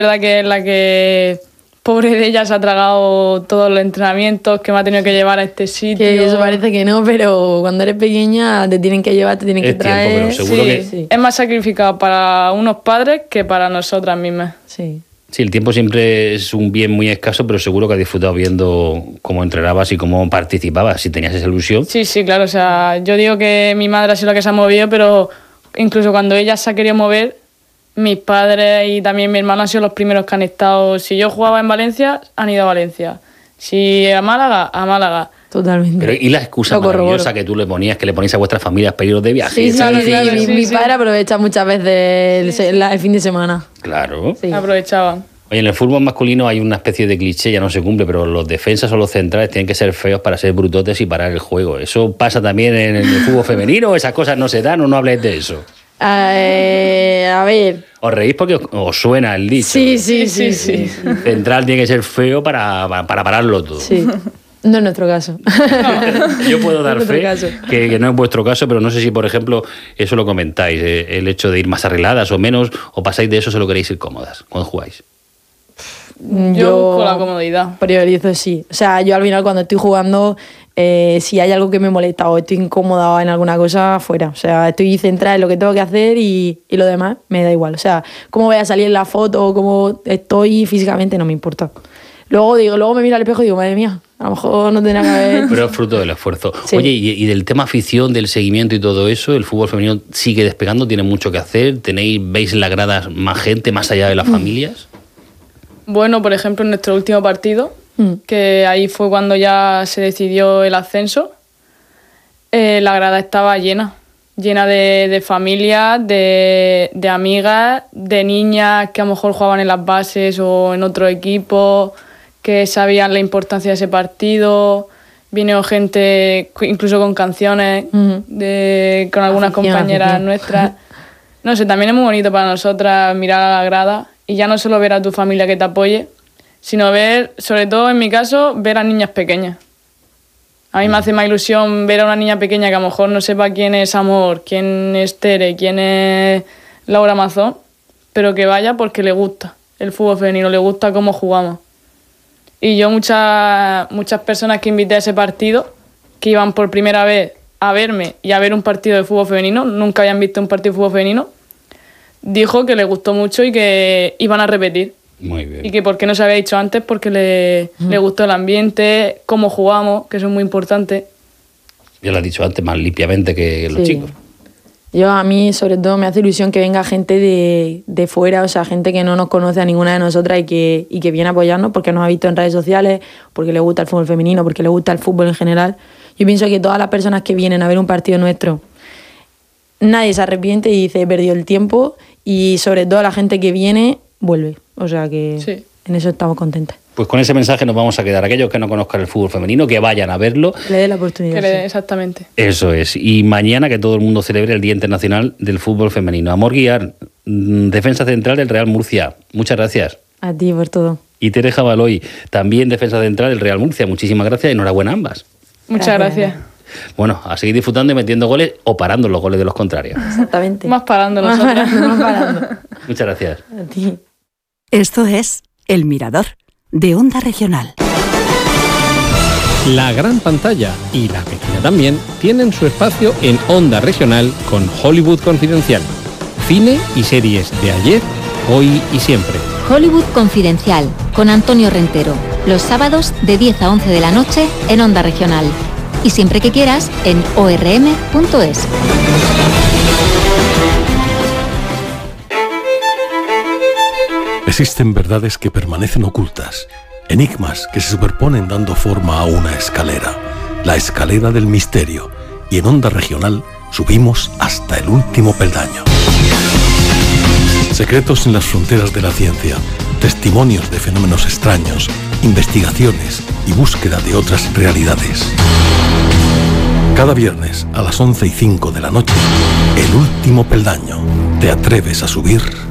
La verdad que es la que, pobre de ella, se ha tragado todos los entrenamientos, que me ha tenido que llevar a este sitio. Que eso parece que no, pero cuando eres pequeña te tienen que llevar, te tienen que traer. Pero seguro que... Sí. Es más sacrificado para unos padres que para nosotras mismas. Sí. Sí, el tiempo siempre es un bien muy escaso, pero seguro que has disfrutado viendo cómo entrenabas y cómo participabas, si tenías esa ilusión. Sí, claro. O sea, yo digo que mi madre ha sido la que se ha movido, pero incluso cuando ella se ha querido mover, mis padres y también mi hermano han sido los primeros que han estado. Si yo jugaba en Valencia, han ido a Valencia. Si a Málaga, a Málaga. Totalmente. Pero ¿y la excusa maravillosa que tú le ponías, que le poníais a vuestras familias para iros de viaje? Sí, mi padre aprovecha muchas veces el fin de semana. Claro. Sí. Aprovechaban. Oye, en el fútbol masculino hay una especie de cliché, ya no se cumple, pero los defensas o los centrales tienen que ser feos para ser brutotes y parar el juego. ¿Eso pasa también en el fútbol femenino? ¿Esas cosas no se dan o no habléis de eso? A ver. ¿Os reís porque os suena el dicho? Sí. Central tiene que ser feo para pararlo todo. Sí. No es nuestro caso. Yo puedo dar fe que no es vuestro caso, pero no sé si, por ejemplo, eso lo comentáis, el hecho de ir más arregladas o menos, o pasáis de eso, solo queréis ir cómodas cuando jugáis. Yo con la comodidad. Priorizo, sí. O sea, yo al final cuando estoy jugando, si hay algo que me molesta o estoy incómoda en alguna cosa, fuera. O sea, estoy centrada en lo que tengo que hacer y lo demás me da igual. O sea, cómo voy a salir en la foto o cómo estoy físicamente no me importa. Luego me miro al espejo y digo, madre mía, a lo mejor no tenía que haber... Pero es fruto del esfuerzo. Sí. Oye, y del tema afición, del seguimiento y todo eso, el fútbol femenino sigue despegando, tiene mucho que hacer. ¿Veis en las gradas más gente, más allá de las familias? Bueno, por ejemplo, en nuestro último partido, que ahí fue cuando ya se decidió el ascenso, la grada estaba llena de familias, de amigas, de niñas que a lo mejor jugaban en las bases o en otro equipo, que sabían la importancia de ese partido. Vino gente incluso con canciones, con algunas compañeras nuestras. No sé, también es muy bonito para nosotras mirar a la grada y ya no solo ver a tu familia que te apoye, sino ver, sobre todo en mi caso, ver a niñas pequeñas. A mí me hace más ilusión ver a una niña pequeña que a lo mejor no sepa quién es Amor, quién es Tere, quién es Laura Mazón, pero que vaya porque le gusta el fútbol femenino, le gusta cómo jugamos. Y yo muchas personas que invité a ese partido, que iban por primera vez a verme y a ver un partido de fútbol femenino, nunca habían visto un partido de fútbol femenino, dijo que le gustó mucho y que iban a repetir. Muy bien. Y que por qué no se había dicho antes, porque le gustó el ambiente, cómo jugamos, que eso es muy importante. Ya lo has dicho antes, más limpiamente que los chicos. A mí, sobre todo, me hace ilusión que venga gente de fuera, o sea, gente que no nos conoce a ninguna de nosotras y que viene a apoyarnos porque nos ha visto en redes sociales, porque le gusta el fútbol femenino, porque le gusta el fútbol en general. Yo pienso que todas las personas que vienen a ver un partido nuestro, nadie se arrepiente y dice, he perdido el tiempo, y sobre todo la gente que viene, vuelve. O sea que en eso estamos contentas. Pues con ese mensaje nos vamos a quedar. Aquellos que no conozcan el fútbol femenino, que vayan a verlo. Que le dé la oportunidad. Exactamente. Eso es. Y mañana que todo el mundo celebre el Día Internacional del Fútbol Femenino. Amor Guiar, defensa central del Real Murcia. Muchas gracias. A ti por todo. Y Tere Jabaloy, también defensa central del Real Murcia. Muchísimas gracias y enhorabuena a ambas. Muchas gracias. Bueno, a seguir disfrutando y metiendo goles o parando los goles de los contrarios. Exactamente. Más parando nosotros. Más parando. Muchas gracias. A ti. Esto es El Mirador, de Onda Regional. La gran pantalla y la pequeña también tienen su espacio en Onda Regional con Hollywood Confidencial. Cine y series de ayer, hoy y siempre. Hollywood Confidencial, con Antonio Rentero. Los sábados de 10 a 11 de la noche en Onda Regional. Y siempre que quieras en orm.es. Existen verdades que permanecen ocultas, enigmas que se superponen dando forma a una escalera, la escalera del misterio, y en Onda Regional subimos hasta el último peldaño. Secretos en las fronteras de la ciencia, testimonios de fenómenos extraños, investigaciones y búsqueda de otras realidades. Cada viernes a las 11:05 de la noche, el último peldaño. ¿Te atreves a subir?